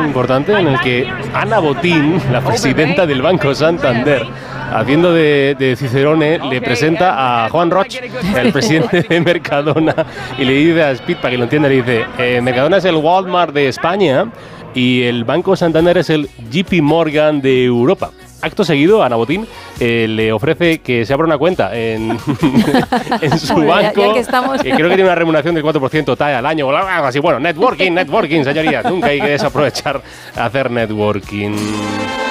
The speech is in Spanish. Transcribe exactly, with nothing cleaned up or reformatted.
importante en el que Ana Botín, la presidenta del Banco Santander, haciendo de, de Cicerone, le presenta a Juan Roch, el presidente de Mercadona, y le dice a Speed, para que lo entienda, le dice, eh, Mercadona es el Walmart de España y el Banco Santander es el J P Morgan de Europa. Acto seguido, Ana Botín eh, le ofrece que se abra una cuenta en, en su Bueno, banco, ya, ya que estamos. que creo que tiene una remuneración del cuatro por ciento tal al año, o algo así. Bueno, networking, networking, señorías. Nunca hay que desaprovechar hacer networking.